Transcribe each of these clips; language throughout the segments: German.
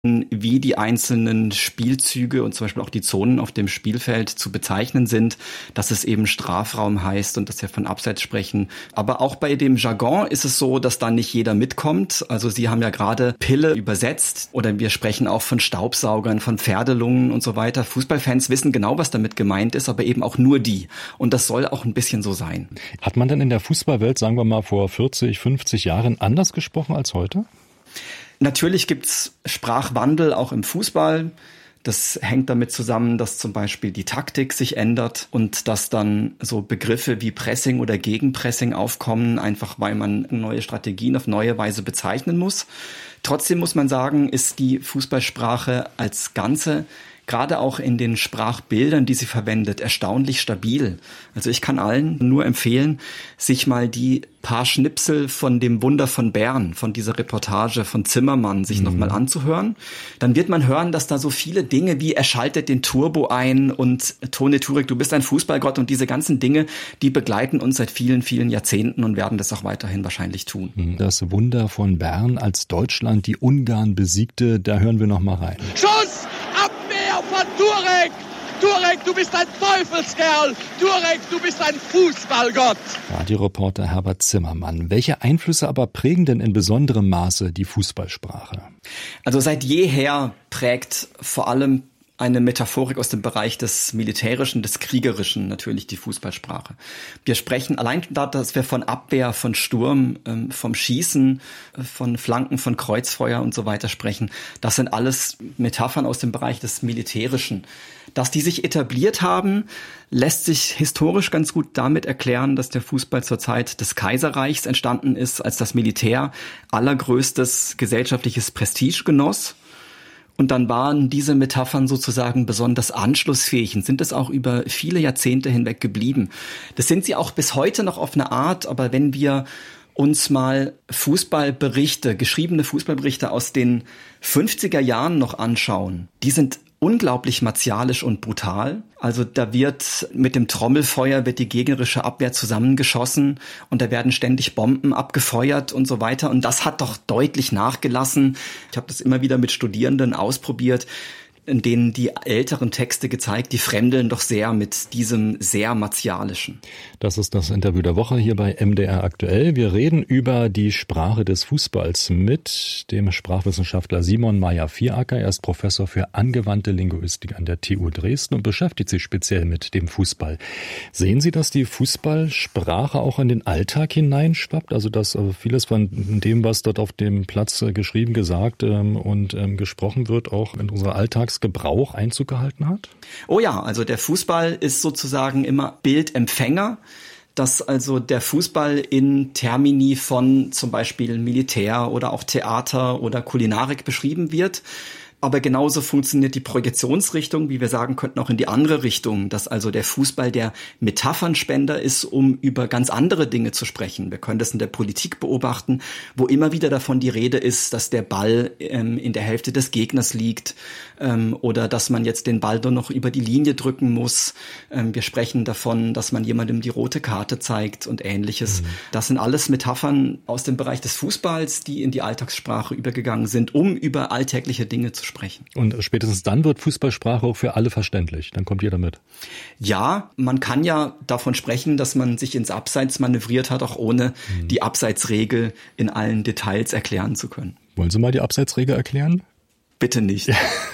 wie die einzelnen Spielzüge und zum Beispiel auch die Zonen auf dem Spielfeld zu bezeichnen sind, dass es eben Strafraum heißt und dass wir von Abseits sprechen. Aber auch bei dem Jargon ist es so, dass da nicht jeder mitkommt. Also Sie haben ja gerade Pille übersetzt oder wir sprechen auch von Staubsaugern, von Pferdelungen und so weiter. Fußballfans wissen genau, was damit gemeint ist, aber eben auch nur die. Und das soll auch ein bisschen so sein. Hat man denn in der Fußballwelt, sagen wir mal, vor 40, 50 Jahren anders gesprochen als heute? Natürlich gibt's Sprachwandel auch im Fußball. Das hängt damit zusammen, dass zum Beispiel die Taktik sich ändert und dass dann so Begriffe wie Pressing oder Gegenpressing aufkommen, einfach weil man neue Strategien auf neue Weise bezeichnen muss. Trotzdem muss man sagen, ist die Fußballsprache als Ganze gerade auch in den Sprachbildern, die sie verwendet, erstaunlich stabil. Also ich kann allen nur empfehlen, sich mal die paar Schnipsel von dem Wunder von Bern, von dieser Reportage von Zimmermann, sich nochmal anzuhören. Dann wird man hören, dass da so viele Dinge wie er schaltet den Turbo ein und Tone Turek, du bist ein Fußballgott und diese ganzen Dinge, die begleiten uns seit vielen, vielen Jahrzehnten und werden das auch weiterhin wahrscheinlich tun. Das Wunder von Bern, als Deutschland die Ungarn besiegte, da hören wir noch mal rein. Schuss! Abwehr von Turek! Turek, du bist ein Teufelskerl! Turek, du bist ein Fußballgott! Radioreporter Herbert Zimmermann. Welche Einflüsse aber prägen denn in besonderem Maße die Fußballsprache? Also seit jeher prägt vor allem eine Metaphorik aus dem Bereich des Militärischen, des Kriegerischen natürlich die Fußballsprache. Wir sprechen allein da, dass wir von Abwehr, von Sturm, vom Schießen, von Flanken, von Kreuzfeuer und so weiter sprechen. Das sind alles Metaphern aus dem Bereich des Militärischen. Dass die sich etabliert haben, lässt sich historisch ganz gut damit erklären, dass der Fußball zur Zeit des Kaiserreichs entstanden ist, als das Militär allergrößtes gesellschaftliches Prestige genoss. Und dann waren diese Metaphern sozusagen besonders anschlussfähig und sind es auch über viele Jahrzehnte hinweg geblieben. Das sind sie auch bis heute noch auf eine Art, aber wenn wir uns mal Fußballberichte, geschriebene Fußballberichte aus den 50er Jahren noch anschauen, die sind unglaublich martialisch und brutal. Also da wird mit dem Trommelfeuer wird die gegnerische Abwehr zusammengeschossen und da werden ständig Bomben abgefeuert und so weiter. Und das hat doch deutlich nachgelassen. Ich habe das immer wieder mit Studierenden ausprobiert, in denen die älteren Texte gezeigt, die fremdeln doch sehr mit diesem sehr martialischen. Das ist das Interview der Woche hier bei MDR aktuell. Wir reden über die Sprache des Fußballs mit dem Sprachwissenschaftler Simon Meyer-Vieracker. Er ist Professor für angewandte Linguistik an der TU Dresden und beschäftigt sich speziell mit dem Fußball. Sehen Sie, dass die Fußballsprache auch in den Alltag hineinschwappt? Also dass vieles von dem, was dort auf dem Platz geschrieben, gesagt und gesprochen wird, auch in unserer Alltagsgebrauch Einzug gehalten hat? Oh ja, also der Fußball ist sozusagen immer Bildempfänger, dass also der Fußball in Termini von zum Beispiel Militär oder auch Theater oder Kulinarik beschrieben wird. Aber genauso funktioniert die Projektionsrichtung, wie wir sagen könnten, auch in die andere Richtung, dass also der Fußball der Metaphernspender ist, um über ganz andere Dinge zu sprechen. Wir können das in der Politik beobachten, wo immer wieder davon die Rede ist, dass der Ball in der Hälfte des Gegners liegt oder dass man jetzt den Ball nur noch über die Linie drücken muss. Wir sprechen davon, dass man jemandem die rote Karte zeigt und Ähnliches. Das sind alles Metaphern aus dem Bereich des Fußballs, die in die Alltagssprache übergegangen sind, um über alltägliche Dinge zu sprechen. Und spätestens dann wird Fußballsprache auch für alle verständlich. Dann kommt jeder mit. Ja, man kann ja davon sprechen, dass man sich ins Abseits manövriert hat, auch ohne die Abseitsregel in allen Details erklären zu können. Wollen Sie mal die Abseitsregel erklären? Bitte nicht.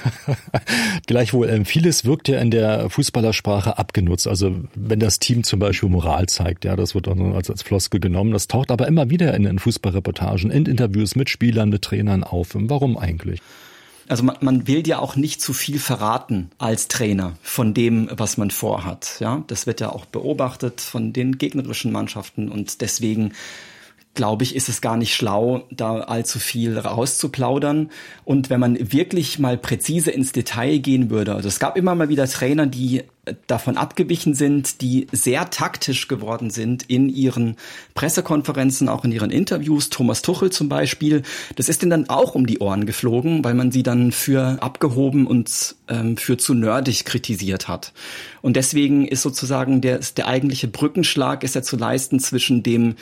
Gleichwohl, vieles wirkt ja in der Fußballersprache abgenutzt. Also wenn das Team zum Beispiel Moral zeigt, ja, das wird dann als Floskel genommen. Das taucht aber immer wieder in Fußballreportagen, in Interviews mit Spielern, mit Trainern auf. Warum eigentlich? Also man will ja auch nicht zu viel verraten als Trainer von dem, was man vorhat. Ja, das wird ja auch beobachtet von den gegnerischen Mannschaften und deswegen glaube ich, ist es gar nicht schlau, da allzu viel rauszuplaudern. Und wenn man wirklich mal präzise ins Detail gehen würde, also es gab immer mal wieder Trainer, die davon abgewichen sind, die sehr taktisch geworden sind in ihren Pressekonferenzen, auch in ihren Interviews. Thomas Tuchel zum Beispiel, das ist denen dann auch um die Ohren geflogen, weil man sie dann für abgehoben und für zu nerdig kritisiert hat. Und deswegen ist sozusagen der eigentliche Brückenschlag ist ja zu leisten zwischen dem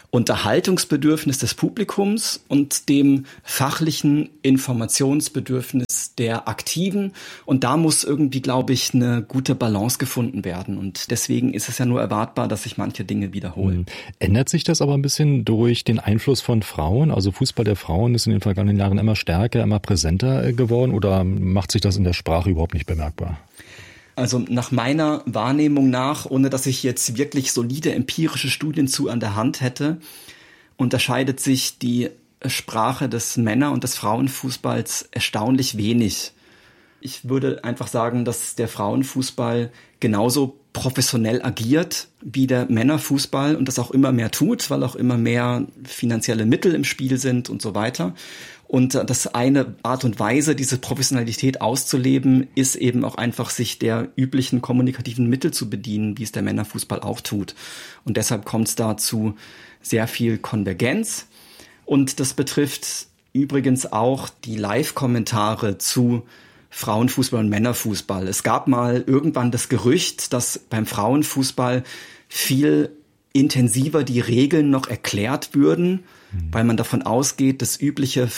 Unterhaltungsbedürfnis des Publikums und dem fachlichen Informationsbedürfnis der Aktiven. Und da muss irgendwie, glaube ich, eine gute Balance gefunden werden. Und deswegen ist es ja nur erwartbar, dass sich manche Dinge wiederholen. Ändert sich das aber ein bisschen durch den Einfluss von Frauen? Also Fußball der Frauen ist in den vergangenen Jahren immer stärker, immer präsenter geworden, oder macht sich das in der Sprache überhaupt nicht bemerkbar? Also nach meiner Wahrnehmung nach, ohne dass ich jetzt wirklich solide empirische Studien zu an der Hand hätte, unterscheidet sich die Sprache des Männer- und des Frauenfußballs erstaunlich wenig. Ich würde einfach sagen, dass der Frauenfußball genauso professionell agiert wie der Männerfußball und das auch immer mehr tut, weil auch immer mehr finanzielle Mittel im Spiel sind und so weiter. Und das eine Art und Weise, diese Professionalität auszuleben, ist eben auch einfach, sich der üblichen kommunikativen Mittel zu bedienen, wie es der Männerfußball auch tut. Und deshalb kommt es da zu sehr viel Konvergenz. Und das betrifft übrigens auch die Live-Kommentare zu Frauenfußball und Männerfußball. Es gab mal irgendwann das Gerücht, dass beim Frauenfußball viel intensiver die Regeln noch erklärt würden, weil man davon ausgeht, das übliche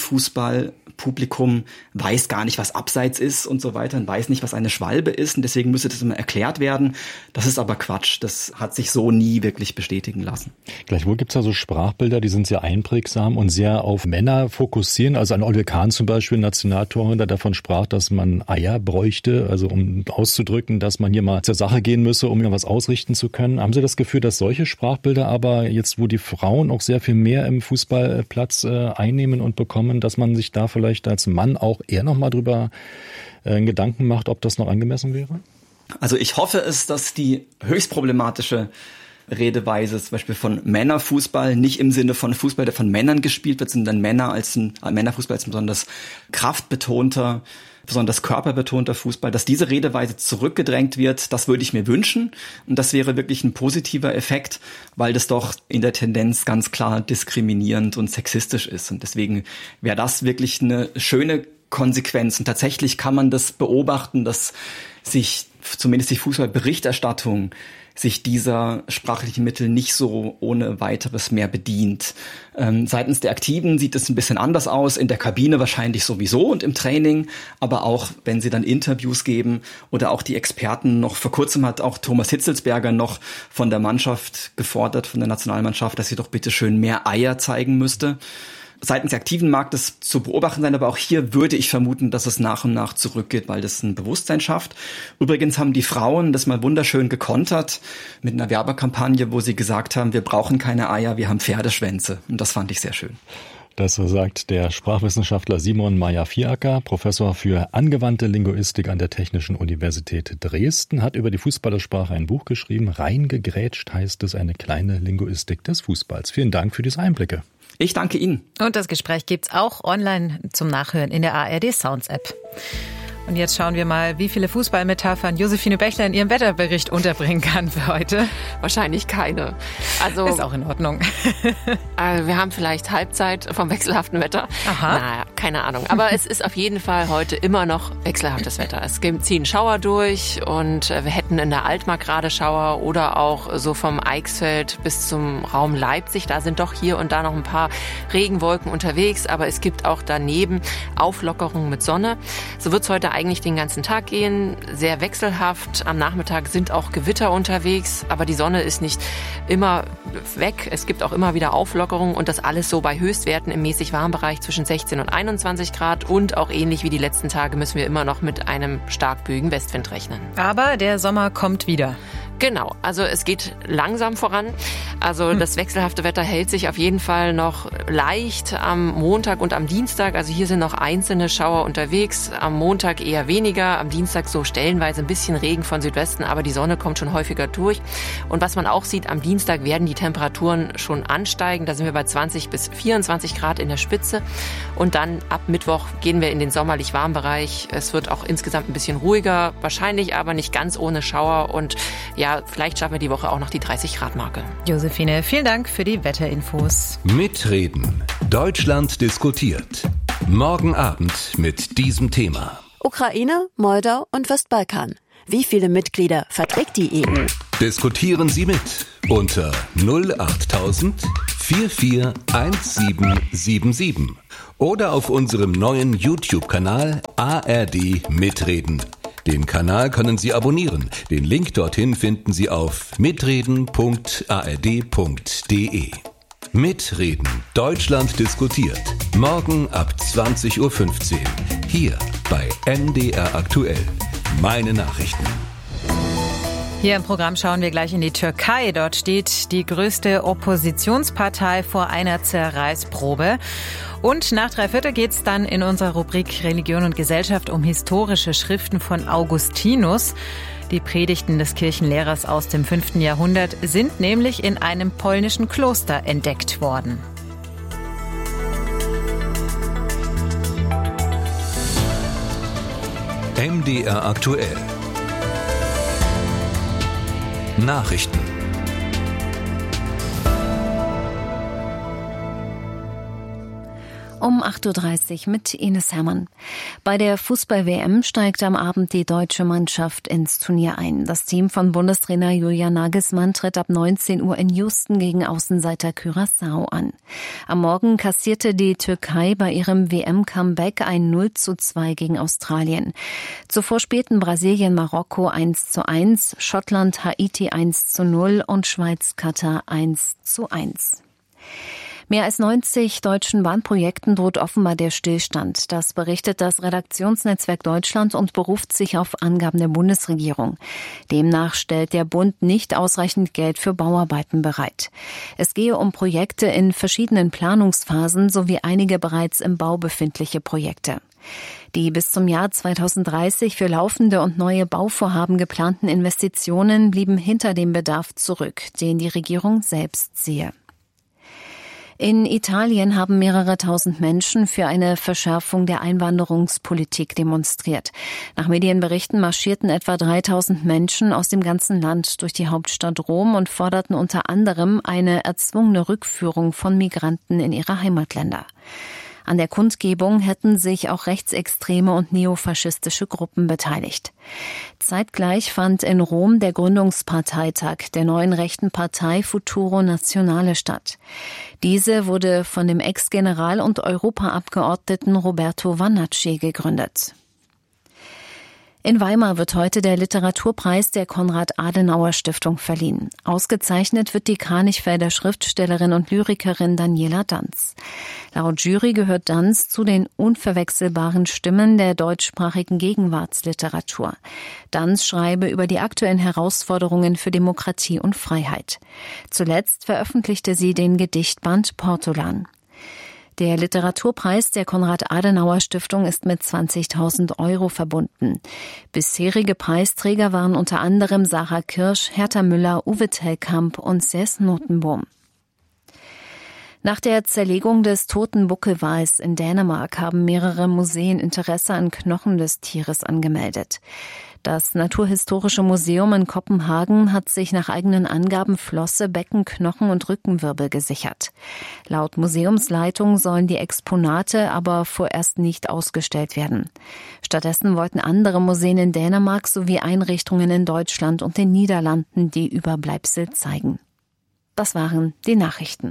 Frauenfußballpublikum weiß gar nicht, was Abseits ist und so weiter und weiß nicht, was eine Schwalbe ist, und deswegen müsste das immer erklärt werden. Das ist aber Quatsch. Das hat sich so nie wirklich bestätigen lassen. Gleichwohl gibt es ja so Sprachbilder, die sind sehr einprägsam und sehr auf Männer fokussieren. Also an Oliver Kahn zum Beispiel, Nationaltorhüter, der davon sprach, dass man Eier bräuchte, also um auszudrücken, dass man hier mal zur Sache gehen müsse, um irgendwas ausrichten zu können. Haben Sie das Gefühl, dass solche Sprachbilder aber jetzt, wo die Frauen auch sehr viel mehr im Fußballplatz einnehmen und bekommen, dass man sich da vielleicht als Mann auch eher noch mal drüber Gedanken macht, ob das noch angemessen wäre? Also ich hoffe es, dass die höchst problematische Redeweise zum Beispiel von Männerfußball nicht im Sinne von Fußball, der von Männern gespielt wird, sondern Männerfußball als ein besonders kraftbetonter, besonders körperbetonter Fußball, dass diese Redeweise zurückgedrängt wird, das würde ich mir wünschen. Und das wäre wirklich ein positiver Effekt, weil das doch in der Tendenz ganz klar diskriminierend und sexistisch ist. Und deswegen wäre das wirklich eine schöne Konsequenz. Und tatsächlich kann man das beobachten, dass sich zumindest die Fußballberichterstattung sich dieser sprachlichen Mittel nicht so ohne weiteres mehr bedient. Seitens der Aktiven sieht es ein bisschen anders aus, in der Kabine wahrscheinlich sowieso und im Training, aber auch wenn sie dann Interviews geben oder auch die Experten noch, vor kurzem hat auch Thomas Hitzelsberger noch von der Mannschaft gefordert, von der Nationalmannschaft, dass sie doch bitte schön mehr Eier zeigen müsste. Seitens der Aktiven mag das zu beobachten sein, aber auch hier würde ich vermuten, dass es nach und nach zurückgeht, weil das ein Bewusstsein schafft. Übrigens haben die Frauen das mal wunderschön gekontert mit einer Werbekampagne, wo sie gesagt haben, wir brauchen keine Eier, wir haben Pferdeschwänze. Und das fand ich sehr schön. Das sagt der Sprachwissenschaftler Simon Mayr-Vieracker, Professor für angewandte Linguistik an der Technischen Universität Dresden, hat über die Fußballersprache ein Buch geschrieben. Reingegrätscht heißt es, eine kleine Linguistik des Fußballs. Vielen Dank für diese Einblicke. Ich danke Ihnen. Und das Gespräch gibt's auch online zum Nachhören in der ARD Sounds App. Und jetzt schauen wir mal, wie viele Fußballmetaphern Josephine Bechler in ihrem Wetterbericht unterbringen kann für heute. Wahrscheinlich keine. Also ist auch in Ordnung. Wir haben vielleicht Halbzeit vom wechselhaften Wetter. Aha. Naja, keine Ahnung. Aber es ist auf jeden Fall heute immer noch wechselhaftes Wetter. Es ziehen Schauer durch und wir hätten in der Altmark gerade Schauer oder auch so vom Eichsfeld bis zum Raum Leipzig. Da sind doch hier und da noch ein paar Regenwolken unterwegs, aber es gibt auch daneben Auflockerungen mit Sonne. So wird es heute eigentlich den ganzen Tag gehen, sehr wechselhaft. Am Nachmittag sind auch Gewitter unterwegs, aber die Sonne ist nicht immer weg. Es gibt auch immer wieder Auflockerungen und das alles so bei Höchstwerten im mäßig warmen Bereich zwischen 16 und 21 Grad und auch ähnlich wie die letzten Tage müssen wir immer noch mit einem stark böigen Westwind rechnen. Aber der Sommer kommt wieder. Genau, also es geht langsam voran. Also das wechselhafte Wetter hält sich auf jeden Fall noch leicht am Montag und am Dienstag. Also hier sind noch einzelne Schauer unterwegs. Am Montag eher weniger, am Dienstag so stellenweise ein bisschen Regen von Südwesten, aber die Sonne kommt schon häufiger durch. Und was man auch sieht, am Dienstag werden die Temperaturen schon ansteigen. Da sind wir bei 20 bis 24 Grad in der Spitze. Und dann ab Mittwoch gehen wir in den sommerlich warmen Bereich. Es wird auch insgesamt ein bisschen ruhiger, wahrscheinlich aber nicht ganz ohne Schauer. Und ja, vielleicht schaffen wir die Woche auch noch die 30-Grad-Marke. Josephine, vielen Dank für die Wetterinfos. Mitreden. Deutschland diskutiert. Morgen Abend mit diesem Thema. Ukraine, Moldau und Westbalkan. Wie viele Mitglieder verträgt die EU? Diskutieren Sie mit unter 08000 441777 oder auf unserem neuen YouTube-Kanal ARD Mitreden. Den Kanal können Sie abonnieren. Den Link dorthin finden Sie auf mitreden.ard.de. Mitreden. Deutschland diskutiert. Morgen ab 20.15 Uhr. Hier bei MDR aktuell. Meine Nachrichten. Hier im Programm schauen wir gleich in die Türkei. Dort steht die größte Oppositionspartei vor einer Zerreißprobe. Und nach 3/4 geht's dann in unserer Rubrik Religion und Gesellschaft um historische Schriften von Augustinus. Die Predigten des Kirchenlehrers aus dem 5. Jahrhundert sind nämlich in einem polnischen Kloster entdeckt worden. MDR aktuell. Nachrichten. Um 8.30 Uhr mit Ines Herrmann. Bei der Fußball-WM steigt am Abend die deutsche Mannschaft ins Turnier ein. Das Team von Bundestrainer Julian Nagelsmann tritt ab 19 Uhr in Houston gegen Außenseiter Curaçao an. Am Morgen kassierte die Türkei bei ihrem WM-Comeback ein 0:2 gegen Australien. Zuvor spielten Brasilien Marokko 1:1, Schottland Haiti 1:0 und Schweiz Katar 1:1. Mehr als 90 deutschen Bahnprojekten droht offenbar der Stillstand. Das berichtet das Redaktionsnetzwerk Deutschland und beruft sich auf Angaben der Bundesregierung. Demnach stellt der Bund nicht ausreichend Geld für Bauarbeiten bereit. Es gehe um Projekte in verschiedenen Planungsphasen sowie einige bereits im Bau befindliche Projekte. Die bis zum Jahr 2030 für laufende und neue Bauvorhaben geplanten Investitionen blieben hinter dem Bedarf zurück, den die Regierung selbst sehe. In Italien haben mehrere tausend Menschen für eine Verschärfung der Einwanderungspolitik demonstriert. Nach Medienberichten marschierten etwa 3000 Menschen aus dem ganzen Land durch die Hauptstadt Rom und forderten unter anderem eine erzwungene Rückführung von Migranten in ihre Heimatländer. An der Kundgebung hätten sich auch rechtsextreme und neofaschistische Gruppen beteiligt. Zeitgleich fand in Rom der Gründungsparteitag der neuen rechten Partei Futuro Nazionale statt. Diese wurde von dem Ex-General und Europaabgeordneten Roberto Vannacci gegründet. In Weimar wird heute der Literaturpreis der Konrad-Adenauer-Stiftung verliehen. Ausgezeichnet wird die Kranichfelder Schriftstellerin und Lyrikerin Daniela Danz. Laut Jury gehört Danz zu den unverwechselbaren Stimmen der deutschsprachigen Gegenwartsliteratur. Danz schreibe über die aktuellen Herausforderungen für Demokratie und Freiheit. Zuletzt veröffentlichte sie den Gedichtband Portolan. Der Literaturpreis der Konrad-Adenauer-Stiftung ist mit 20.000 € verbunden. Bisherige Preisträger waren unter anderem Sarah Kirsch, Hertha Müller, Uwe Tellkamp und Cés Notenboom. Nach der Zerlegung des toten Buckelwals in Dänemark haben mehrere Museen Interesse an Knochen des Tieres angemeldet. Das Naturhistorische Museum in Kopenhagen hat sich nach eigenen Angaben Flosse, Becken, Knochen und Rückenwirbel gesichert. Laut Museumsleitung sollen die Exponate aber vorerst nicht ausgestellt werden. Stattdessen wollten andere Museen in Dänemark sowie Einrichtungen in Deutschland und den Niederlanden die Überbleibsel zeigen. Das waren die Nachrichten.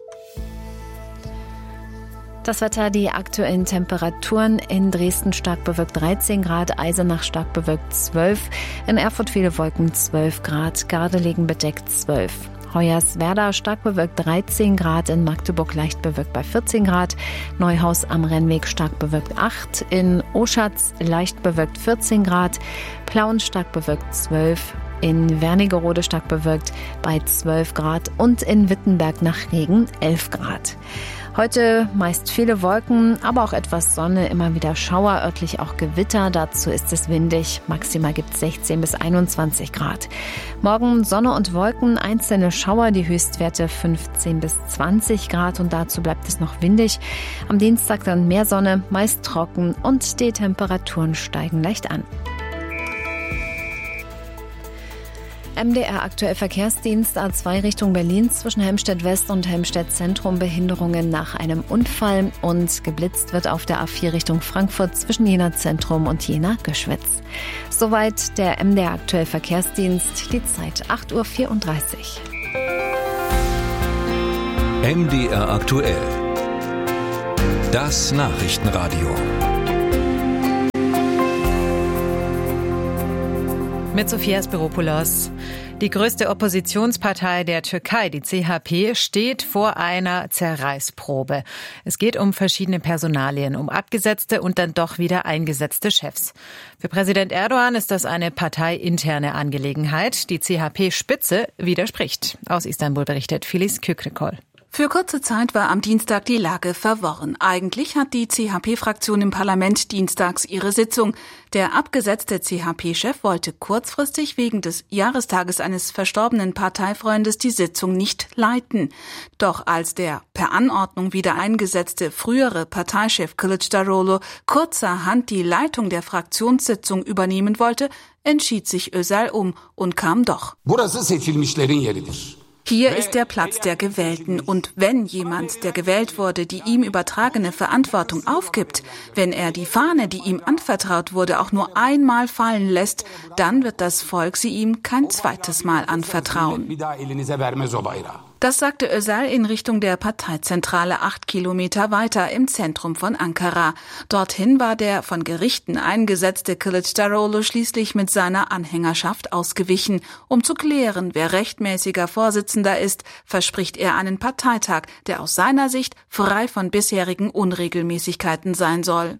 Das Wetter, die aktuellen Temperaturen: in Dresden stark bewölkt 13 Grad, Eisenach stark bewölkt 12, in Erfurt viele Wolken 12 Grad, Gardelegen bedeckt 12. Hoyerswerda stark bewölkt 13 Grad, in Magdeburg leicht bewölkt bei 14 Grad, Neuhaus am Rennweg stark bewölkt 8, in Oschatz leicht bewölkt 14 Grad, Plauen stark bewölkt 12, in Wernigerode stark bewölkt bei 12 Grad und in Wittenberg nach Regen 11 Grad. Heute meist viele Wolken, aber auch etwas Sonne, immer wieder Schauer, örtlich auch Gewitter. Dazu ist es windig. Maximal gibt es 16 bis 21 Grad. Morgen Sonne und Wolken, einzelne Schauer, die Höchstwerte 15 bis 20 Grad und dazu bleibt es noch windig. Am Dienstag dann mehr Sonne, meist trocken und die Temperaturen steigen leicht an. MDR aktuell Verkehrsdienst A2 Richtung Berlin zwischen Helmstedt West und Helmstedt Zentrum Behinderungen nach einem Unfall und geblitzt wird auf der A4 Richtung Frankfurt zwischen Jena Zentrum und Jena Göschwitz. Soweit der MDR aktuell Verkehrsdienst, die Zeit 8.34 Uhr. MDR aktuell. Das Nachrichtenradio. Mit Sophia Spiropoulos. Die größte Oppositionspartei der Türkei, die CHP, steht vor einer Zerreißprobe. Es geht um verschiedene Personalien, um abgesetzte und dann doch wieder eingesetzte Chefs. Für Präsident Erdogan ist das eine parteiinterne Angelegenheit. Die CHP-Spitze widerspricht. Aus Istanbul berichtet Filiz Kükrikol. Für kurze Zeit war am Dienstag die Lage verworren. Eigentlich hat die CHP-Fraktion im Parlament dienstags ihre Sitzung. Der abgesetzte CHP-Chef wollte kurzfristig wegen des Jahrestages eines verstorbenen Parteifreundes die Sitzung nicht leiten. Doch als der per Anordnung wieder eingesetzte frühere Parteichef Kılıçdaroğlu kurzerhand die Leitung der Fraktionssitzung übernehmen wollte, entschied sich Özal um und kam doch. Burası seçilmişlerin yeridir. Hier ist der Platz der Gewählten und wenn jemand, der gewählt wurde, die ihm übertragene Verantwortung aufgibt, wenn er die Fahne, die ihm anvertraut wurde, auch nur einmal fallen lässt, dann wird das Volk sie ihm kein zweites Mal anvertrauen. Das sagte Özal in Richtung der Parteizentrale 8 Kilometer weiter im Zentrum von Ankara. Dorthin war der von Gerichten eingesetzte Kılıçdaroğlu schließlich mit seiner Anhängerschaft ausgewichen. Um zu klären, wer rechtmäßiger Vorsitzender ist, verspricht er einen Parteitag, der aus seiner Sicht frei von bisherigen Unregelmäßigkeiten sein soll.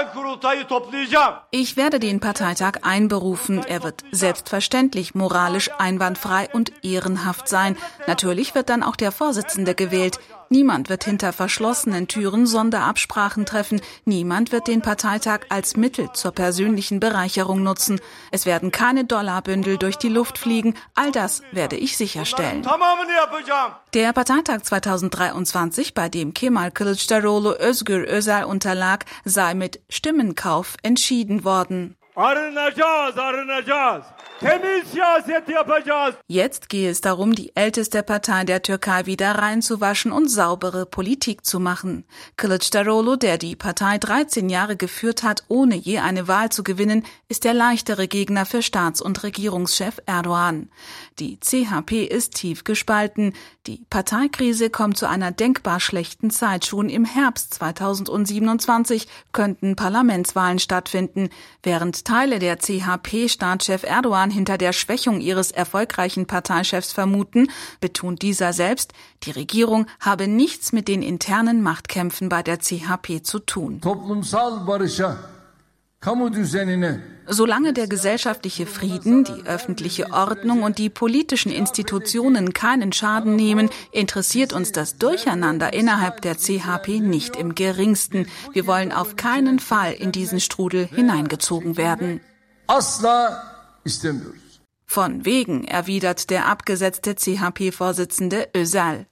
Ich werde den Parteitag einberufen. Er wird selbstverständlich moralisch einwandfrei und ehrenhaft sein. Natürlich wird dann auch der Vorsitzende gewählt. Niemand wird hinter verschlossenen Türen Sonderabsprachen treffen. Niemand wird den Parteitag als Mittel zur persönlichen Bereicherung nutzen. Es werden keine Dollarbündel durch die Luft fliegen. All das werde ich sicherstellen. Der Parteitag 2023, bei dem Kemal Kılıçdaroğlu Özgür Özal unterlag, sei mit Stimmenkauf entschieden worden. Jetzt gehe es darum, die älteste Partei der Türkei wieder reinzuwaschen und saubere Politik zu machen. Kılıçdaroğlu, der die Partei 13 Jahre geführt hat, ohne je eine Wahl zu gewinnen, ist der leichtere Gegner für Staats- und Regierungschef Erdogan. Die CHP ist tief gespalten. Die Parteikrise kommt zu einer denkbar schlechten Zeit. Schon im Herbst 2027 könnten Parlamentswahlen stattfinden. Während Teile der CHP-Staatschef Erdogan hinter der Schwächung ihres erfolgreichen Parteichefs vermuten, betont dieser selbst, die Regierung habe nichts mit den internen Machtkämpfen bei der CHP zu tun. Solange der gesellschaftliche Frieden, die öffentliche Ordnung und die politischen Institutionen keinen Schaden nehmen, interessiert uns das Durcheinander innerhalb der CHP nicht im geringsten. Wir wollen auf keinen Fall in diesen Strudel hineingezogen werden. Von wegen, erwidert der abgesetzte CHP-Vorsitzende Özal.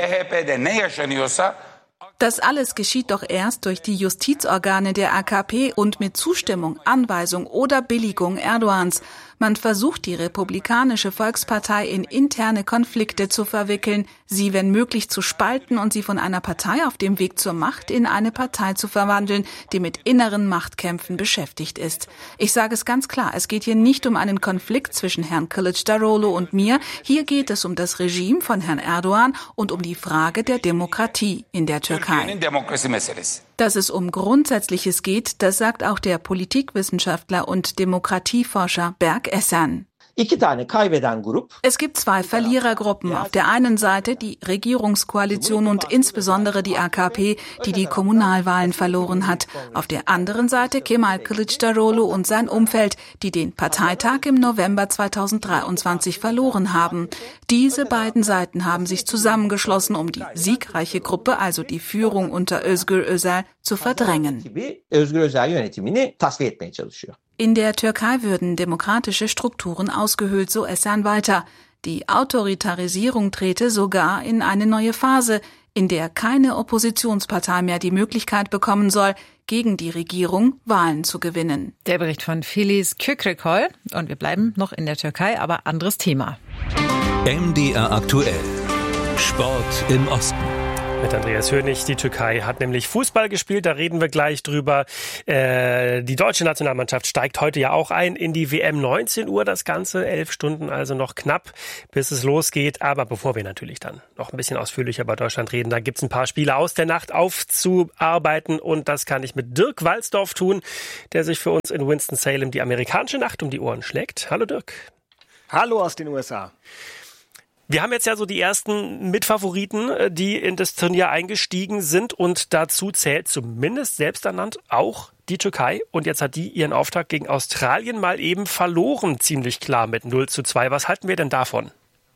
Das alles geschieht doch erst durch die Justizorgane der AKP und mit Zustimmung, Anweisung oder Billigung Erdogans. Man versucht, die Republikanische Volkspartei in interne Konflikte zu verwickeln, sie wenn möglich zu spalten und sie von einer Partei auf dem Weg zur Macht in eine Partei zu verwandeln, die mit inneren Machtkämpfen beschäftigt ist. Ich sage es ganz klar, es geht hier nicht um einen Konflikt zwischen Herrn Kılıçdaroğlu und mir. Hier geht es um das Regime von Herrn Erdogan und um die Frage der Demokratie in der Türkei. Dass es um Grundsätzliches geht, das sagt auch der Politikwissenschaftler und Demokratieforscher Berk Esen. Es gibt zwei Verlierergruppen. Auf der einen Seite die Regierungskoalition und insbesondere die AKP, die die Kommunalwahlen verloren hat. Auf der anderen Seite Kemal Kılıçdaroğlu und sein Umfeld, die den Parteitag im November 2023 verloren haben. Diese beiden Seiten haben sich zusammengeschlossen, um die siegreiche Gruppe, also die Führung unter Özgür Özal, zu verdrängen. In der Türkei würden demokratische Strukturen ausgehöhlt, so Esen weiter. Die Autoritarisierung trete sogar in eine neue Phase, in der keine Oppositionspartei mehr die Möglichkeit bekommen soll, gegen die Regierung Wahlen zu gewinnen. Der Bericht von Filiz Kükrikol. Und wir bleiben noch in der Türkei, aber anderes Thema. MDR aktuell. Sport im Osten. Mit Andreas Hönig. Die Türkei hat nämlich Fußball gespielt, da reden wir gleich drüber. Die deutsche Nationalmannschaft steigt heute ja auch ein in die WM. 19 Uhr das Ganze, 11 Stunden, also noch knapp, bis es losgeht. Aber bevor wir natürlich dann noch ein bisschen ausführlicher über Deutschland reden, da gibt's ein paar Spiele aus der Nacht aufzuarbeiten. Und das kann ich mit Dirk Walsdorf tun, der sich für uns in Winston-Salem die amerikanische Nacht um die Ohren schlägt. Hallo Dirk. Hallo aus den USA. Wir haben jetzt ja so die ersten Mitfavoriten, die in das Turnier eingestiegen sind und dazu zählt zumindest selbsternannt auch die Türkei. Und jetzt hat die ihren Auftakt gegen Australien mal eben verloren, ziemlich klar mit 0:2. Was halten wir denn davon?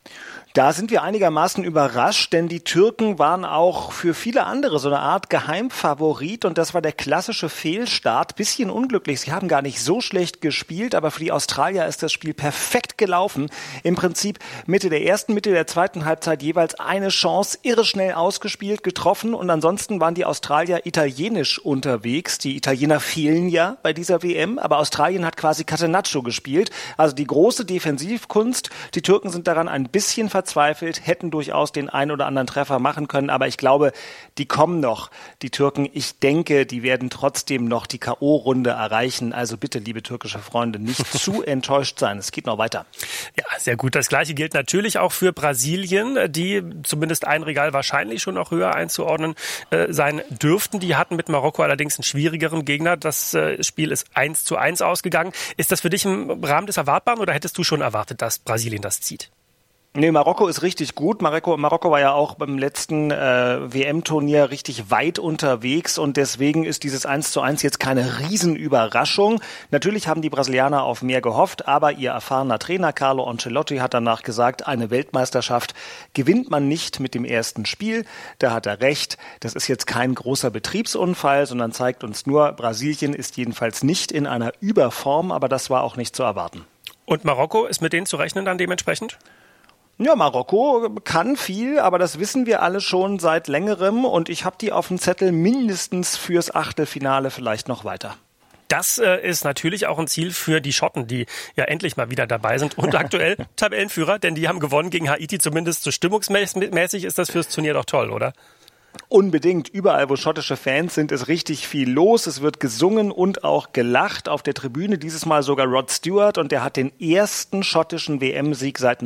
Da sind wir einigermaßen überrascht, denn die Türken waren auch für viele andere so eine Art Geheimfavorit und das war der klassische Fehlstart. Bisschen unglücklich, sie haben gar nicht so schlecht gespielt, aber für die Australier ist das Spiel perfekt gelaufen. Im Prinzip Mitte der zweiten Halbzeit jeweils eine Chance, irre schnell ausgespielt, getroffen und ansonsten waren die Australier italienisch unterwegs. Die Italiener fehlen ja bei dieser WM, aber Australien hat quasi Catenaccio gespielt. Also die große Defensivkunst. Die Türken sind daran ein bisschen verzweifelt, hätten durchaus den ein oder anderen Treffer machen können, aber ich glaube, die kommen noch, die Türken. Ich denke, die werden trotzdem noch die K.O.-Runde erreichen. Also bitte, liebe türkische Freunde, nicht zu enttäuscht sein. Es geht noch weiter. Ja, sehr gut. Das Gleiche gilt natürlich auch für Brasilien, die zumindest ein Regal wahrscheinlich schon noch höher einzuordnen sein dürften. Die hatten mit Marokko allerdings einen schwierigeren Gegner. Das Spiel ist 1:1 ausgegangen. Ist das für dich im Rahmen des Erwartbaren oder hättest du schon erwartet, dass Brasilien das zieht? Nee, Marokko ist richtig gut. Marokko war ja auch beim letzten WM-Turnier richtig weit unterwegs und deswegen ist dieses 1:1 jetzt keine Riesenüberraschung. Natürlich haben die Brasilianer auf mehr gehofft, aber ihr erfahrener Trainer Carlo Ancelotti hat danach gesagt, eine Weltmeisterschaft gewinnt man nicht mit dem ersten Spiel. Da hat er recht. Das ist jetzt kein großer Betriebsunfall, sondern zeigt uns nur, Brasilien ist jedenfalls nicht in einer Überform, aber das war auch nicht zu erwarten. Und Marokko, ist mit denen zu rechnen dann dementsprechend? Ja, Marokko kann viel, aber das wissen wir alle schon seit längerem und ich habe die auf dem Zettel mindestens fürs Achtelfinale, vielleicht noch weiter. Das ist natürlich auch ein Ziel für die Schotten, die ja endlich mal wieder dabei sind und aktuell Tabellenführer, denn die haben gewonnen gegen Haiti, zumindest so stimmungsmäßig ist das fürs Turnier doch toll, oder? Unbedingt. Überall, wo schottische Fans sind, ist richtig viel los. Es wird gesungen und auch gelacht. Auf der Tribüne dieses Mal sogar Rod Stewart und der hat den ersten schottischen WM-Sieg seit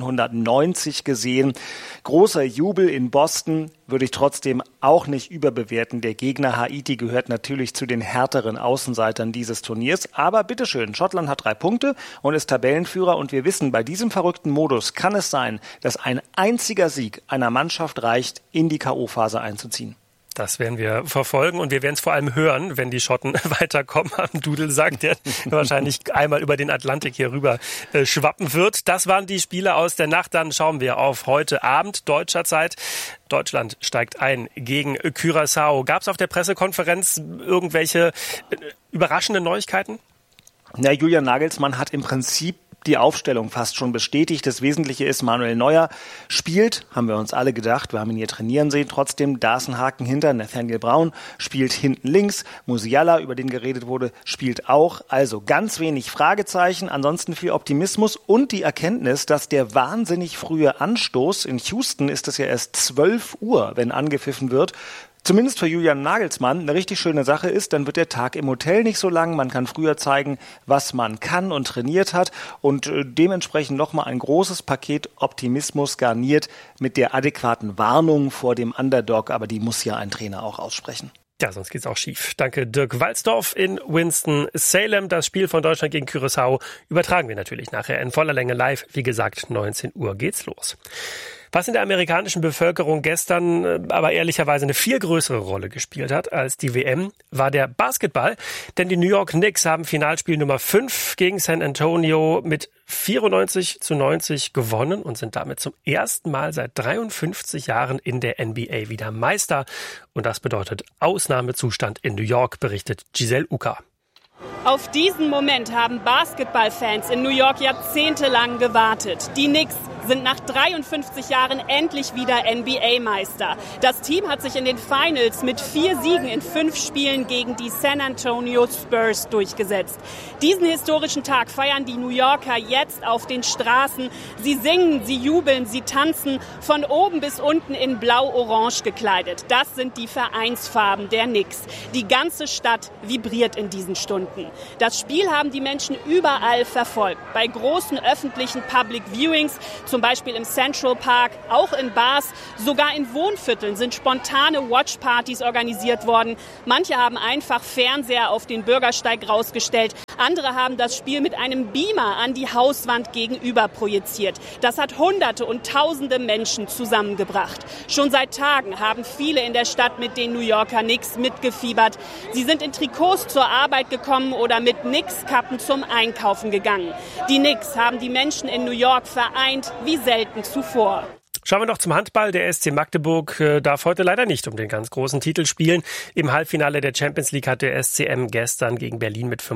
1990 gesehen. Großer Jubel in Boston. Würde ich trotzdem auch nicht überbewerten. Der Gegner Haiti gehört natürlich zu den härteren Außenseitern dieses Turniers. Aber bitteschön, Schottland hat 3 Punkte und ist Tabellenführer. Und wir wissen, bei diesem verrückten Modus kann es sein, dass ein einziger Sieg einer Mannschaft reicht, in die K.O.-Phase einzuziehen. Das werden wir verfolgen und wir werden es vor allem hören, wenn die Schotten weiterkommen am Dudelsack, der wahrscheinlich einmal über den Atlantik hier rüber schwappen wird. Das waren die Spiele aus der Nacht. Dann schauen wir auf heute Abend deutscher Zeit. Deutschland steigt ein gegen Curaçao. Gab es auf der Pressekonferenz irgendwelche überraschenden Neuigkeiten? Na, Julian Nagelsmann hat im Prinzip die Aufstellung fast schon bestätigt. Das Wesentliche ist, Manuel Neuer spielt, haben wir uns alle gedacht, wir haben ihn hier trainieren sehen. Trotzdem, da ist ein Haken hinter. Nathaniel Brown spielt hinten links. Musiala, über den geredet wurde, spielt auch. Also ganz wenig Fragezeichen. Ansonsten viel Optimismus und die Erkenntnis, dass der wahnsinnig frühe Anstoß, in Houston ist es ja erst 12 Uhr, wenn angepfiffen wird, zumindest für Julian Nagelsmann eine richtig schöne Sache ist, dann wird der Tag im Hotel nicht so lang. Man kann früher zeigen, was man kann und trainiert hat und dementsprechend nochmal ein großes Paket Optimismus garniert mit der adäquaten Warnung vor dem Underdog, aber die muss ja ein Trainer auch aussprechen. Ja, sonst geht's auch schief. Danke Dirk Walsdorf in Winston-Salem. Das Spiel von Deutschland gegen Curaçao übertragen wir natürlich nachher in voller Länge live. Wie gesagt, 19 Uhr geht's los. Was in der amerikanischen Bevölkerung gestern aber ehrlicherweise eine viel größere Rolle gespielt hat als die WM, war der Basketball. Denn die New York Knicks haben Finalspiel Nummer 5 gegen San Antonio mit 94:90 gewonnen und sind damit zum ersten Mal seit 53 Jahren in der NBA wieder Meister. Und das bedeutet Ausnahmezustand in New York, berichtet Giselle Uka. Auf diesen Moment haben Basketballfans in New York jahrzehntelang gewartet. Die Knicks sind nach 53 Jahren endlich wieder NBA-Meister. Das Team hat sich in den Finals mit 4 Siegen in 5 Spielen gegen die San Antonio Spurs durchgesetzt. Diesen historischen Tag feiern die New Yorker jetzt auf den Straßen. Sie singen, sie jubeln, sie tanzen, von oben bis unten in blau-orange gekleidet. Das sind die Vereinsfarben der Knicks. Die ganze Stadt vibriert in diesen Stunden. Das Spiel haben die Menschen überall verfolgt. Bei großen öffentlichen Public Viewings, zum Beispiel im Central Park, auch in Bars, sogar in Wohnvierteln sind spontane Watchpartys organisiert worden. Manche haben einfach Fernseher auf den Bürgersteig rausgestellt. Andere haben das Spiel mit einem Beamer an die Hauswand gegenüber projiziert. Das hat Hunderte und Tausende Menschen zusammengebracht. Schon seit Tagen haben viele in der Stadt mit den New Yorker Knicks mitgefiebert. Sie sind in Trikots zur Arbeit gekommen oder mit Knicks-Kappen zum Einkaufen gegangen. Die Knicks haben die Menschen in New York vereint wie selten zuvor. Schauen wir noch zum Handball. Der SC Magdeburg darf heute leider nicht um den ganz großen Titel spielen. Im Halbfinale der Champions League hat der SCM gestern gegen Berlin mit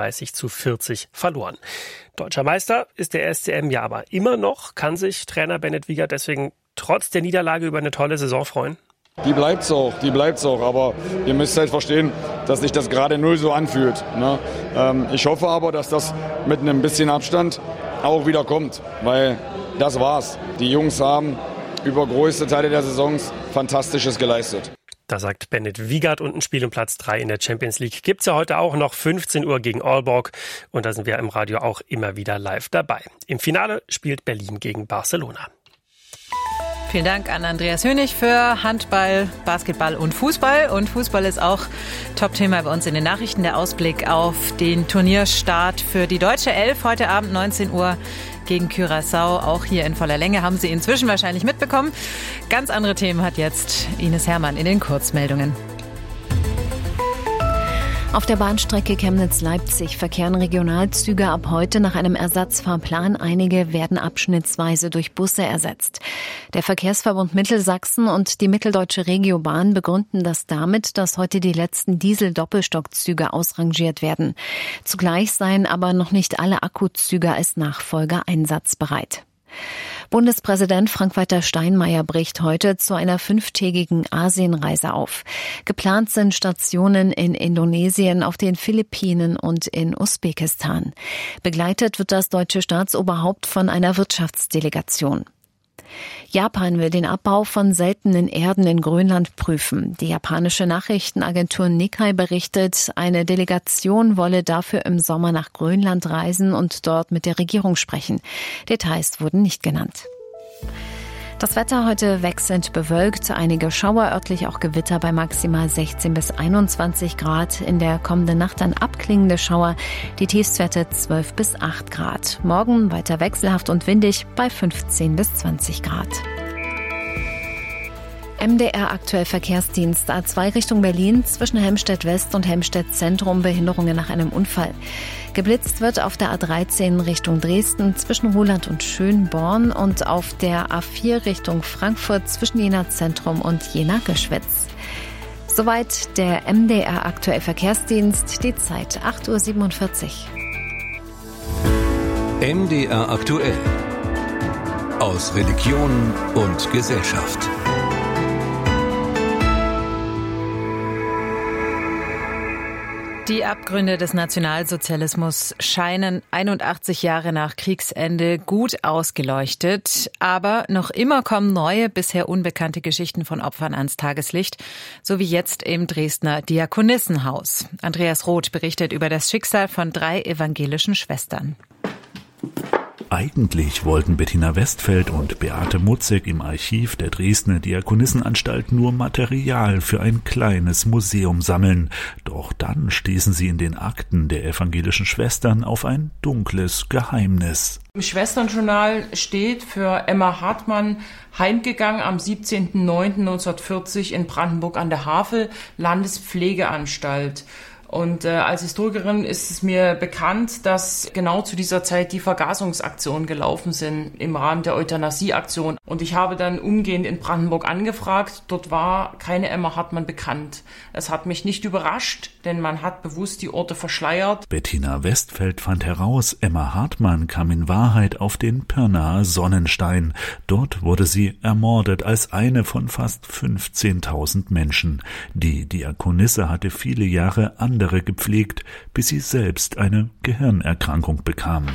35-40 verloren. Deutscher Meister ist der SCM ja aber immer noch. Kann sich Trainer Bennett Wiegert deswegen trotz der Niederlage über eine tolle Saison freuen? Die bleibt's auch. Aber ihr müsst halt verstehen, dass sich das gerade 0 so anfühlt. Ne? Ich hoffe aber, dass das mit einem bisschen Abstand auch wieder kommt, weil das war's. Die Jungs haben über größte Teile der Saisons Fantastisches geleistet. Da sagt Bennett Wiegert, und ein Spiel um Platz 3 in der Champions League gibt's ja heute auch noch, 15 Uhr gegen Aalborg. Und da sind wir im Radio auch immer wieder live dabei. Im Finale spielt Berlin gegen Barcelona. Vielen Dank an Andreas Hönig für Handball, Basketball und Fußball. Und Fußball ist auch Top-Thema bei uns in den Nachrichten. Der Ausblick auf den Turnierstart für die deutsche Elf heute Abend 19 Uhr gegen Curaçao. Auch hier in voller Länge, haben Sie inzwischen wahrscheinlich mitbekommen. Ganz andere Themen hat jetzt Ines Hermann in den Kurzmeldungen. Auf der Bahnstrecke Chemnitz-Leipzig verkehren Regionalzüge ab heute nach einem Ersatzfahrplan. Einige werden abschnittsweise durch Busse ersetzt. Der Verkehrsverbund Mittelsachsen und die Mitteldeutsche Regiobahn begründen das damit, dass heute die letzten Diesel-Doppelstockzüge ausrangiert werden. Zugleich seien aber noch nicht alle Akkuzüge als Nachfolger einsatzbereit. Bundespräsident Frank-Walter Steinmeier bricht heute zu einer 5-tägigen Asienreise auf. Geplant sind Stationen in Indonesien, auf den Philippinen und in Usbekistan. Begleitet wird das deutsche Staatsoberhaupt von einer Wirtschaftsdelegation. Japan will den Abbau von seltenen Erden in Grönland prüfen. Die japanische Nachrichtenagentur Nikkei berichtet, eine Delegation wolle dafür im Sommer nach Grönland reisen und dort mit der Regierung sprechen. Details wurden nicht genannt. Das Wetter heute wechselnd bewölkt, einige Schauer, örtlich auch Gewitter bei maximal 16 bis 21 Grad. In der kommenden Nacht dann abklingende Schauer, die Tiefstwerte 12 bis 8 Grad. Morgen weiter wechselhaft und windig bei 15 bis 20 Grad. MDR aktuell Verkehrsdienst A2 Richtung Berlin zwischen Helmstedt West und Helmstedt Zentrum, Behinderungen nach einem Unfall. Geblitzt wird auf der A13 Richtung Dresden zwischen Ruhland und Schönborn und auf der A4 Richtung Frankfurt zwischen Jena Zentrum und Jena Geschwitz. Soweit der MDR aktuell Verkehrsdienst, die Zeit 8:47 Uhr. MDR aktuell. Aus Religion und Gesellschaft. Die Abgründe des Nationalsozialismus scheinen 81 Jahre nach Kriegsende gut ausgeleuchtet. Aber noch immer kommen neue, bisher unbekannte Geschichten von Opfern ans Tageslicht, so wie jetzt im Dresdner Diakonissenhaus. Andreas Roth berichtet über das Schicksal von 3 evangelischen Schwestern. Eigentlich wollten Bettina Westfeld und Beate Mutzek im Archiv der Dresdner Diakonissenanstalt nur Material für ein kleines Museum sammeln. Doch dann stießen sie in den Akten der evangelischen Schwestern auf ein dunkles Geheimnis. Im Schwesternjournal steht für Emma Hartmann, heimgegangen am 17.09.1940 in Brandenburg an der Havel, Landespflegeanstalt. Und als Historikerin ist es mir bekannt, dass genau zu dieser Zeit die Vergasungsaktionen gelaufen sind im Rahmen der Euthanasieaktion. Und ich habe dann umgehend in Brandenburg angefragt. Dort war keine Emma Hartmann bekannt. Es hat mich nicht überrascht, denn man hat bewusst die Orte verschleiert. Bettina Westfeld fand heraus, Emma Hartmann kam in Wahrheit auf den Pirnaer Sonnenstein. Dort wurde sie ermordet als eine von fast 15.000 Menschen. Die Diakonisse hatte viele Jahre andere gepflegt, bis sie selbst eine Gehirnerkrankung bekam.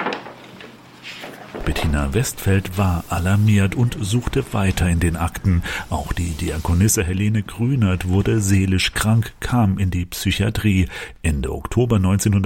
Bettina Westfeld war alarmiert und suchte weiter in den Akten. Auch die Diakonisse Helene Grünert wurde seelisch krank, kam in die Psychiatrie. Ende Oktober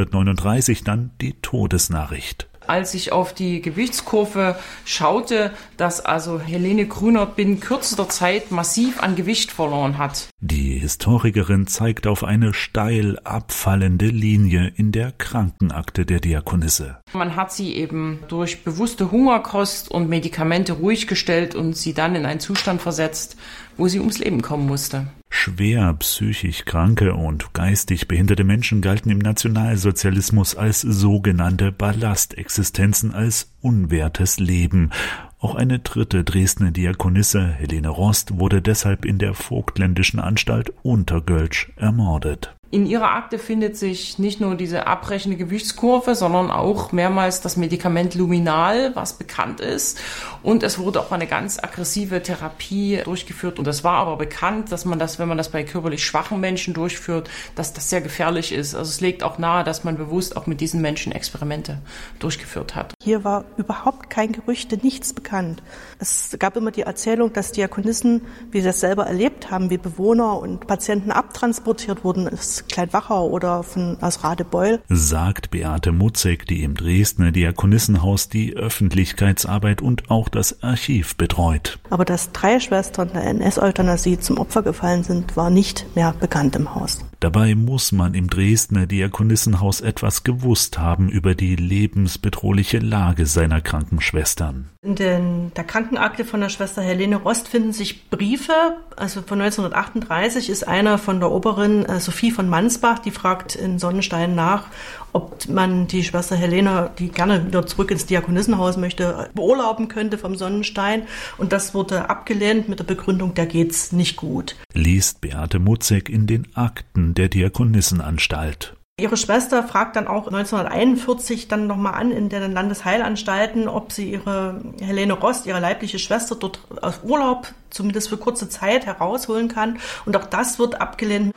1939 dann die Todesnachricht. Als ich auf die Gewichtskurve schaute, dass also Helene Grünert binnen kürzester Zeit massiv an Gewicht verloren hat. Die Historikerin zeigt auf eine steil abfallende Linie in der Krankenakte der Diakonisse. Man hat sie eben durch bewusste Hungerkost und Medikamente ruhig gestellt und sie dann in einen Zustand versetzt, wo sie ums Leben kommen musste. Schwer psychisch kranke und geistig behinderte Menschen galten im Nationalsozialismus als sogenannte Ballastexistenzen, als unwertes Leben. Auch eine dritte Dresdner Diakonisse, Helene Rost, wurde deshalb in der vogtländischen Anstalt Untergölsch ermordet. In ihrer Akte findet sich nicht nur diese abbrechende Gewichtskurve, sondern auch mehrmals das Medikament Luminal, was bekannt ist. Und es wurde auch eine ganz aggressive Therapie durchgeführt. Und es war aber bekannt, dass man das, wenn man das bei körperlich schwachen Menschen durchführt, dass das sehr gefährlich ist. Also es legt auch nahe, dass man bewusst auch mit diesen Menschen Experimente durchgeführt hat. Hier war überhaupt kein Gerüchte, nichts bekannt. Es gab immer die Erzählung, dass Diakonissen, wie sie das selber erlebt haben, wie Bewohner und Patienten abtransportiert wurden, Kleinwachau oder aus Radebeul. Sagt Beate Mutzek, die im Dresdner Diakonissenhaus die Öffentlichkeitsarbeit und auch das Archiv betreut. Aber dass 3 Schwestern der NS-Euthanasie zum Opfer gefallen sind, war nicht mehr bekannt im Haus. Dabei muss man im Dresdner Diakonissenhaus etwas gewusst haben über die lebensbedrohliche Lage seiner kranken Schwestern. In der Krankenakte von der Schwester Helene Rost finden sich Briefe. Also von 1938 ist einer von der Oberin Sophie von Mansbach, die fragt in Sonnenstein nach, ob man die Schwester Helene, die gerne wieder zurück ins Diakonissenhaus möchte, beurlauben könnte vom Sonnenstein. Und das wurde abgelehnt mit der Begründung, da geht's nicht gut. Liest Beate Mutzek in den Akten der Diakonissenanstalt. Ihre Schwester fragt dann auch 1941 dann nochmal an in den Landesheilanstalten, ob sie ihre Helene Rost, ihre leibliche Schwester, dort aus Urlaub zumindest für kurze Zeit herausholen kann. Und auch das wird abgelehnt.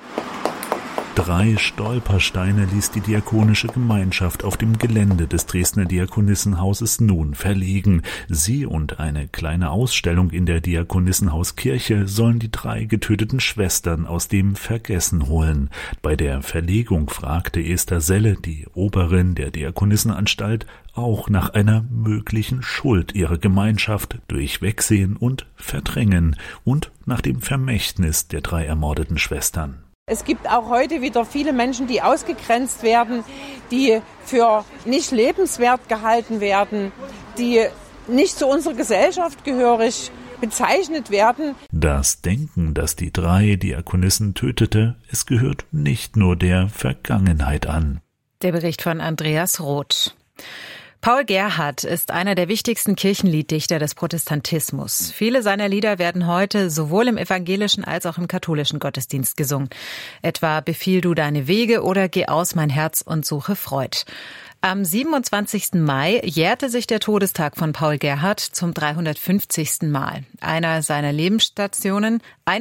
3 Stolpersteine ließ die diakonische Gemeinschaft auf dem Gelände des Dresdner Diakonissenhauses nun verlegen. Sie und eine kleine Ausstellung in der Diakonissenhauskirche sollen die 3 getöteten Schwestern aus dem Vergessen holen. Bei der Verlegung fragte Esther Selle, die Oberin der Diakonissenanstalt, auch nach einer möglichen Schuld ihrer Gemeinschaft durch Wegsehen und Verdrängen und nach dem Vermächtnis der 3 ermordeten Schwestern. Es gibt auch heute wieder viele Menschen, die ausgegrenzt werden, die für nicht lebenswert gehalten werden, die nicht zu unserer Gesellschaft gehörig bezeichnet werden. Das Denken, das die 3 Diakonissen tötete, es gehört nicht nur der Vergangenheit an. Der Bericht von Andreas Roth. Paul Gerhardt ist einer der wichtigsten Kirchenlieddichter des Protestantismus. Viele seiner Lieder werden heute sowohl im evangelischen als auch im katholischen Gottesdienst gesungen. Etwa Befiehl du deine Wege oder Geh aus mein Herz und suche Freud. Am 27. Mai jährte sich der Todestag von Paul Gerhardt zum 350. Mal. Eine seiner Lebensstationen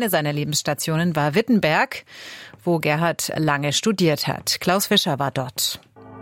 war Wittenberg, wo Gerhardt lange studiert hat. Klaus Fischer war dort.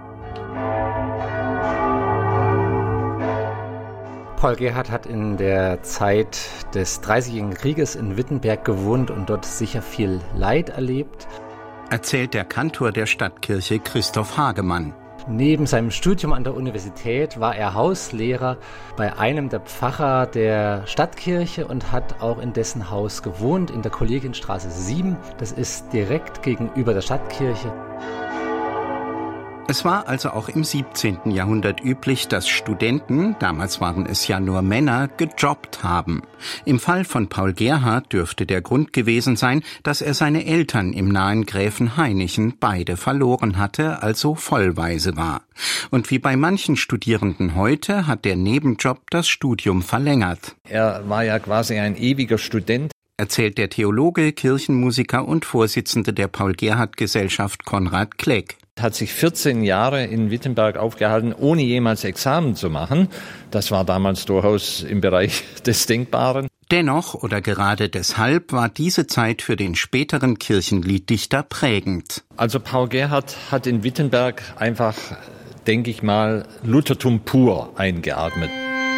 Paul Gerhardt hat in der Zeit des Dreißigjährigen Krieges in Wittenberg gewohnt und dort sicher viel Leid erlebt. Erzählt der Kantor der Stadtkirche Christoph Hagemann. Neben seinem Studium an der Universität war er Hauslehrer bei einem der Pfarrer der Stadtkirche und hat auch in dessen Haus gewohnt, in der Kollegienstraße 7. Das ist direkt gegenüber der Stadtkirche. Es war also auch im 17. Jahrhundert üblich, dass Studenten, damals waren es ja nur Männer, gejobbt haben. Im Fall von Paul Gerhardt dürfte der Grund gewesen sein, dass er seine Eltern im nahen Gräfenhainichen beide verloren hatte, also vollwaise war. Und wie bei manchen Studierenden heute hat der Nebenjob das Studium verlängert. Er war ja quasi ein ewiger Student, erzählt der Theologe, Kirchenmusiker und Vorsitzende der Paul-Gerhardt-Gesellschaft Konrad Kleck. Hat sich 14 Jahre in Wittenberg aufgehalten, ohne jemals Examen zu machen. Das war damals durchaus im Bereich des Denkbaren. Dennoch oder gerade deshalb war diese Zeit für den späteren Kirchenlieddichter prägend. Also Paul Gerhardt hat in Wittenberg einfach, denke ich mal, Luthertum pur eingeatmet.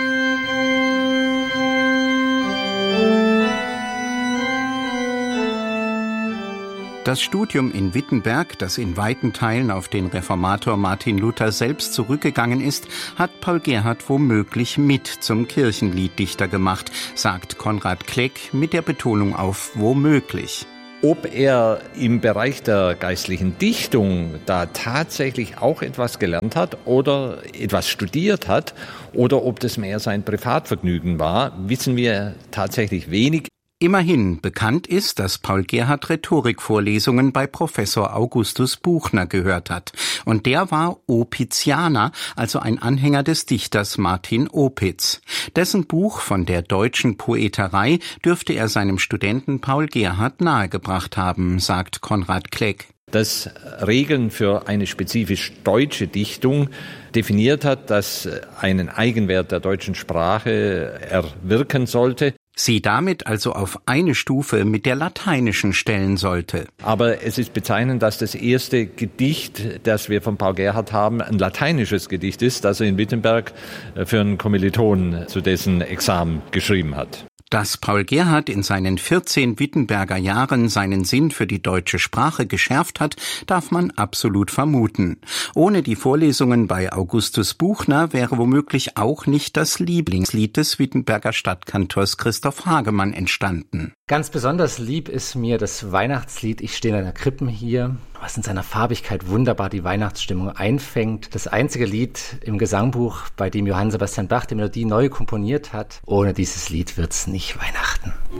Das Studium in Wittenberg, das in weiten Teilen auf den Reformator Martin Luther selbst zurückgegangen ist, hat Paul Gerhardt womöglich mit zum Kirchenlieddichter gemacht, sagt Konrad Kleck mit der Betonung auf womöglich. Ob er im Bereich der geistlichen Dichtung da tatsächlich auch etwas gelernt hat oder etwas studiert hat oder ob das mehr sein Privatvergnügen war, wissen wir tatsächlich wenig. Immerhin bekannt ist, dass Paul Gerhardt Rhetorikvorlesungen bei Professor Augustus Buchner gehört hat. Und der war Opitzianer, also ein Anhänger des Dichters Martin Opitz. Dessen Buch von der deutschen Poeterei dürfte er seinem Studenten Paul Gerhardt nahegebracht haben, sagt Konrad Kleck. Das Regeln für eine spezifisch deutsche Dichtung definiert hat, das einen Eigenwert der deutschen Sprache erwirken sollte. Sie damit also auf eine Stufe mit der lateinischen stellen sollte. Aber es ist bezeichnend, dass das erste Gedicht, das wir von Paul Gerhardt haben, ein lateinisches Gedicht ist, das er in Wittenberg für einen Kommilitonen zu dessen Examen geschrieben hat. Dass Paul Gerhardt in seinen 14 Wittenberger Jahren seinen Sinn für die deutsche Sprache geschärft hat, darf man absolut vermuten. Ohne die Vorlesungen bei Augustus Buchner wäre womöglich auch nicht das Lieblingslied des Wittenberger Stadtkantors Christoph Hagemann entstanden. Ganz besonders lieb ist mir das Weihnachtslied Ich stehe in einer Krippe hier, was in seiner Farbigkeit wunderbar die Weihnachtsstimmung einfängt. Das einzige Lied im Gesangbuch, bei dem Johann Sebastian Bach die Melodie neu komponiert hat. Ohne dieses Lied wird's nicht Weihnachten.